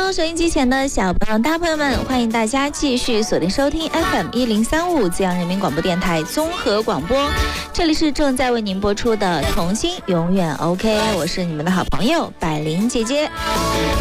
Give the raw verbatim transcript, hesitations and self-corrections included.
喽，收音机前的小朋友、大朋友们，欢迎大家继续锁定收听 F M 一零三五资阳人民广播电台综合广播，这里是正在为您播出的《童心永远 OK》，我是你们的好朋友百灵姐姐。